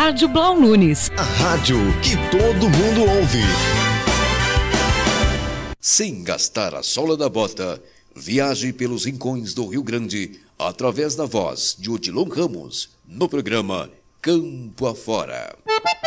Rádio Blau Nunes. A rádio que todo mundo ouve. Sem gastar a sola da bota, viaje pelos rincões do Rio Grande através da voz de Odilon Ramos no programa Campo Afora.